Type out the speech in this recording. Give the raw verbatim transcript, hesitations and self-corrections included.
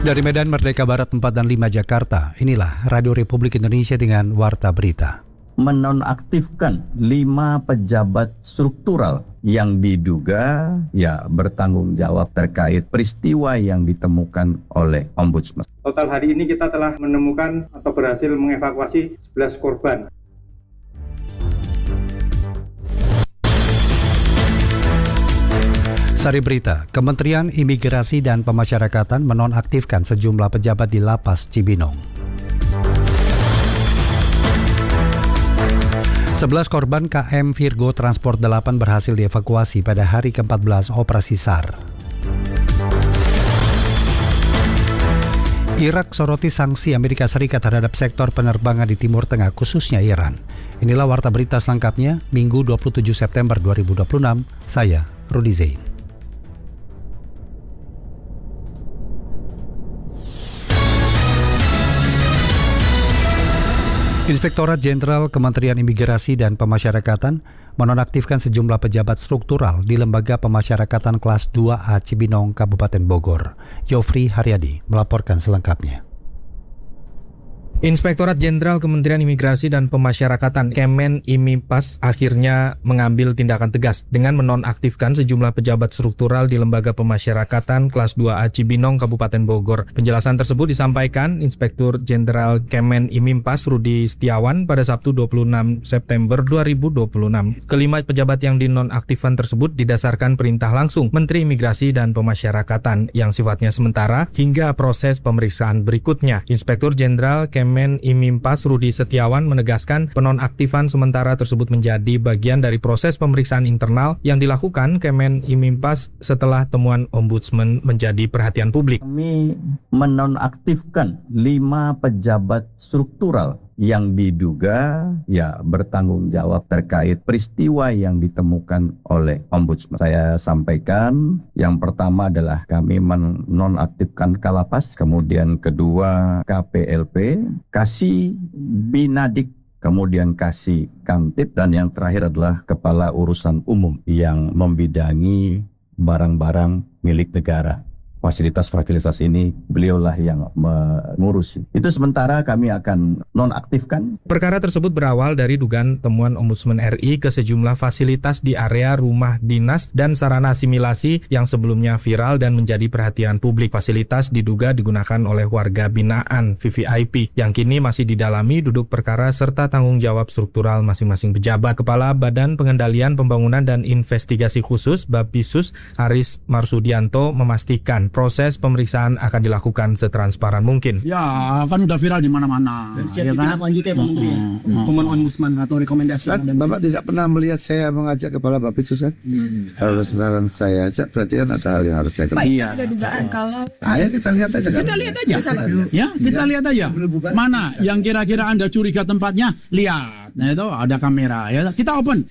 Dari Medan Merdeka Barat empat dan lima Jakarta, inilah Radio Republik Indonesia dengan Warta Berita. Menonaktifkan lima pejabat struktural yang diduga ya bertanggung jawab terkait peristiwa yang ditemukan oleh Ombudsman. Total hari ini kita telah menemukan atau berhasil mengevakuasi sebelas korban. Sari Berita, Kementerian Imigrasi dan Pemasyarakatan menonaktifkan sejumlah pejabat di Lapas Cibinong. sebelas korban K M Virgo Transport delapan berhasil dievakuasi pada hari ke empat belas operasi S A R. Irak soroti sanksi Amerika Serikat terhadap sektor penerbangan di Timur Tengah, khususnya Iran. Inilah Warta Berita selengkapnya, Minggu dua puluh tujuh September dua ribu dua puluh enam. Saya, Rudi Zain. Inspektorat Jenderal Kementerian Imigrasi dan Pemasyarakatan menonaktifkan sejumlah pejabat struktural di Lembaga Pemasyarakatan Kelas dua A Cibinong, Kabupaten Bogor. Yofri Haryadi melaporkan selengkapnya. Inspektorat Jenderal Kementerian Imigrasi dan Pemasyarakatan Kemen Imipas akhirnya mengambil tindakan tegas dengan menonaktifkan sejumlah pejabat struktural di Lembaga Pemasyarakatan Kelas dua A Cibinong, Kabupaten Bogor. Penjelasan tersebut disampaikan Inspektur Jenderal Kemen Imimpas Rudi Setiawan pada Sabtu dua puluh enam September dua ribu dua puluh enam. Kelima pejabat yang dinonaktifkan tersebut didasarkan perintah langsung Menteri Imigrasi dan Pemasyarakatan yang sifatnya sementara hingga proses pemeriksaan berikutnya. Inspektur Jenderal Kemen Kemen Imimpas Rudi Setiawan menegaskan penonaktifan sementara tersebut menjadi bagian dari proses pemeriksaan internal yang dilakukan Kemen Imimpas setelah temuan Ombudsman menjadi perhatian publik. Kami menonaktifkan lima pejabat struktural yang diduga ya bertanggung jawab terkait peristiwa yang ditemukan oleh Ombudsman. Saya sampaikan yang pertama adalah kami menonaktifkan Kalapas, kemudian kedua K P L P, Kasih Binadik, kemudian Kasih Kamtib, dan yang terakhir adalah Kepala Urusan Umum yang membidangi barang-barang milik negara. Fasilitas-fasilitas ini beliaulah yang mengurusi. Itu sementara kami akan nonaktifkan. Perkara tersebut berawal dari dugaan temuan Ombudsman R I ke sejumlah fasilitas di area rumah dinas dan sarana asimilasi yang sebelumnya viral dan menjadi perhatian publik. Fasilitas diduga digunakan oleh warga binaan V V I P yang kini masih didalami duduk perkara serta tanggung jawab struktural masing-masing pejabat. Kepala Badan Pengendalian Pembangunan dan Investigasi Khusus Bapisus Haris Marsudianto memastikan proses pemeriksaan akan dilakukan setransparan mungkin. Ya, kan udah viral di mana-mana. Jadi ya kan? Lanjutnya Pak Menteri. Temuan Ombudsman atau rekomendasi. Kan, Bapak tidak pernah melihat saya mengajak Kepala Bapisus kan? Hmm. Kalau sekarang saya ajak, berarti kan ada hal yang harus saya kerjakan. Iya. Ada dugaan kalau. Ayo kita lihat aja. Kita lihat aja. Ya, kita lihat aja. Mana yang kira-kira Anda curiga tempatnya? Lihat. Nah itu ada kamera. Ya, kita open.